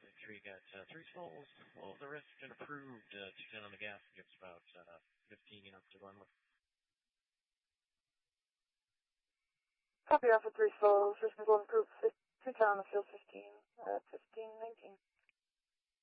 3 got 3 stalls, all the rest improved, 210 on the gas, gives about 15 up to run with. Copy off with 3 stalls, systems will improve 210 on the field 15, 15, 19.